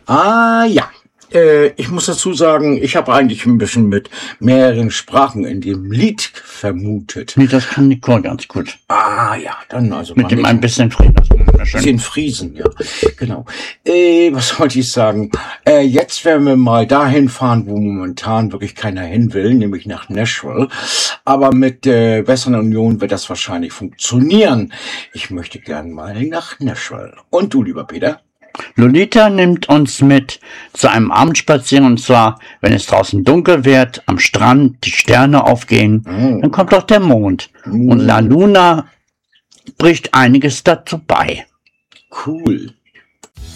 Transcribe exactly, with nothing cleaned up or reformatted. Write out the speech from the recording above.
Ah, ja. Äh, ich muss dazu sagen, ich habe eigentlich ein bisschen mit mehreren Sprachen in dem Lied vermutet. Nee, das kann Nicole ganz gut. Ah, ja, dann also... Mit dem ein bisschen Frieden. Ein bisschen Friesen, ja, genau. Äh, was wollte ich sagen? Äh, jetzt werden wir mal dahin fahren, wo momentan wirklich keiner hin will, nämlich nach Nashville. Aber mit der äh, Western Union wird das wahrscheinlich funktionieren. Ich möchte gern mal nach Nashville. Und du, lieber Peter? Lolita nimmt uns mit zu einem Abendspaziergang, und zwar, wenn es draußen dunkel wird, am Strand, die Sterne aufgehen, mm. dann kommt auch der Mond. Mm. Und La Luna bricht einiges dazu bei. Cool.